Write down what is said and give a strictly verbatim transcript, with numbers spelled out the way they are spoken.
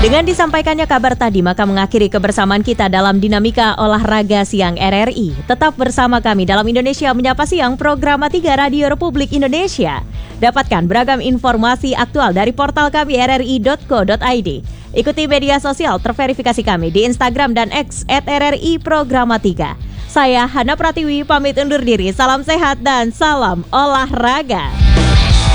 Dengan disampaikannya kabar tadi, maka mengakhiri kebersamaan kita dalam Dinamika Olahraga Siang R R I. Tetap bersama kami dalam Indonesia Menyapa Siang, program tiga Radio Republik Indonesia. Dapatkan beragam informasi aktual dari portal kami r r i dot co dot i d. Ikuti media sosial terverifikasi kami di Instagram dan X at R R I Programa tiga. Saya Hana Pratiwi pamit undur diri. Salam sehat dan salam olahraga.